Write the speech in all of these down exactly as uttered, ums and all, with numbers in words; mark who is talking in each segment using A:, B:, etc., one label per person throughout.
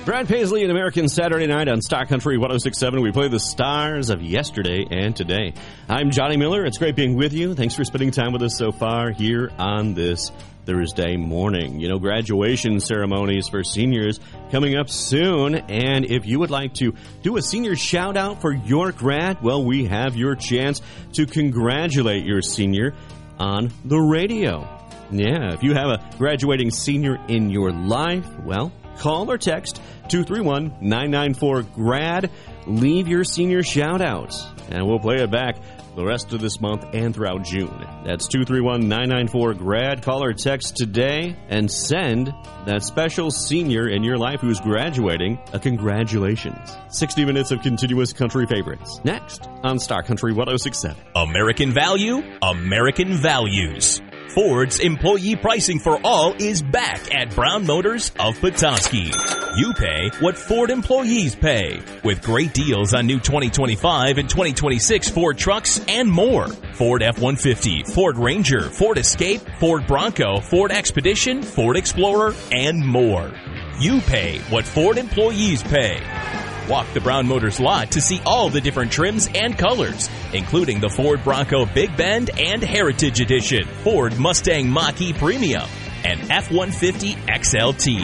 A: Brad Paisley and American Saturday Night on Star Country one oh six point seven. We play the stars of yesterday and today. I'm Johnny Miller. It's great being with you. Thanks for spending time with us so far here on this Thursday morning. You know, graduation ceremonies for seniors coming up soon. And if you would like to do a senior shout out for your grad, well, we have your chance to congratulate your senior on the radio. Yeah, if you have a graduating senior in your life, well, call or text two three one, nine nine four, G R A D. Leave your senior shout-out, and we'll play it back the rest of this month and throughout June. That's two three one, nine nine four, G R A D. Call or text today and send that special senior in your life who's graduating a congratulations. sixty minutes of continuous country favorites. Next on Star Country one oh six point seven.
B: American value, American values. Ford's employee pricing for all is back at Brown Motors of Petoskey. You pay what Ford employees pay, with great deals on new twenty twenty-five and twenty twenty-six Ford trucks and more. Ford F one fifty, Ford Ranger, Ford Escape, Ford Bronco, Ford Expedition, Ford Explorer, and more. You pay what Ford employees pay. Walk the Brown Motors lot to see all the different trims and colors, including the Ford Bronco Big Bend and Heritage Edition, Ford Mustang Mach-E Premium, and F one fifty X L T.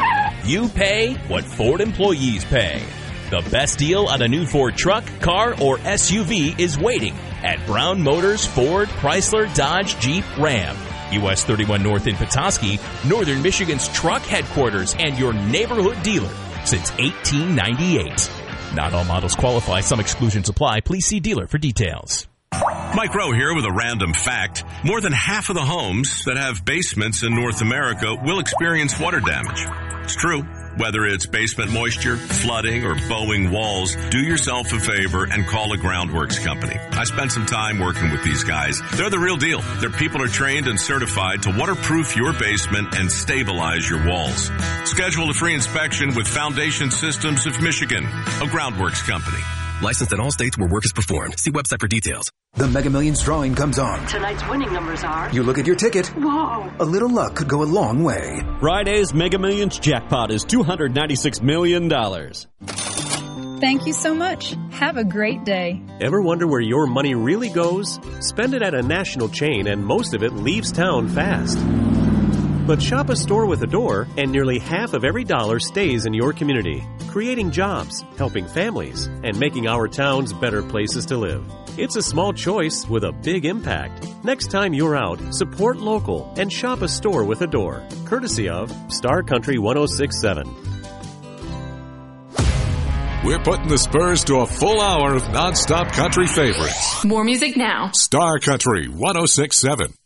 B: You pay what Ford employees pay. The best deal on a new Ford truck, car, or S U V is waiting at Brown Motors Ford, Chrysler, Dodge, Jeep, Ram. U S thirty-one North in Petoskey, Northern Michigan's truck headquarters and your neighborhood dealer since eighteen ninety-eight. Not all models qualify. Some exclusions apply. Please see dealer for details.
C: Mike Rowe here with a random fact. More than half of the homes that have basements in North America will experience water damage. It's true. Whether it's basement moisture, flooding, or bowing walls, do yourself a favor and call a Groundworks company. I spent some time working with these guys. They're the real deal. Their people are trained and certified to waterproof your basement and stabilize your walls. Schedule a free inspection with Foundation Systems of Michigan, a Groundworks company.
D: Licensed in all states where work is performed. See website for details. The Mega Millions drawing comes on.
E: Tonight's winning numbers are...
D: You look at your ticket.
E: Whoa.
D: A little luck could go a long way.
A: Friday's Mega Millions jackpot is two hundred ninety-six million dollars.
F: Thank you so much. Have a great day.
G: Ever wonder where your money really goes? Spend it at a national chain and most of it leaves town fast. But shop a store with a door, and nearly half of every dollar stays in your community, creating jobs, helping families, and making our towns better places to live. It's a small choice with a big impact. Next time you're out, support local and shop a store with a door, courtesy of Star Country one oh six point seven.
H: We're putting the spurs to a full hour of nonstop country favorites.
I: More music now.
H: Star Country one oh six point seven.